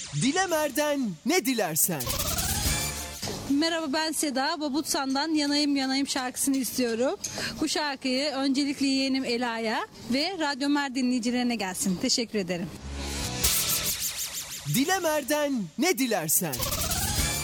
Dilemer'den ne dilersen. Merhaba, ben Seda. Babutsan'dan Yanayım Yanayım şarkısını istiyorum. Bu şarkıyı öncelikle yeğenim Ela'ya ve Radyo Mer dinleyicilerine gelsin. Teşekkür ederim. Dilemer'den ne dilersen.